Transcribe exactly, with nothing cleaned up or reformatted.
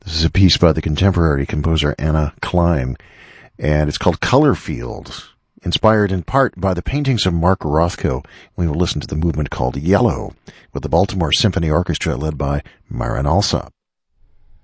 This is a piece by the contemporary composer Anna Klein, and it's called Color Field, inspired in part by the paintings of Mark Rothko. We will listen to the movement called Yellow with the Baltimore Symphony Orchestra led by Myron Alsop.